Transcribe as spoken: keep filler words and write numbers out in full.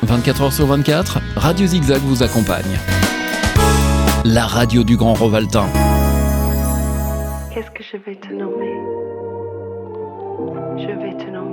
vingt-quatre heures sur vingt-quatre, Radio Zigzag vous accompagne. La radio du Grand Rovaltain. Qu'est-ce que je vais te nommer? Je vais te nommer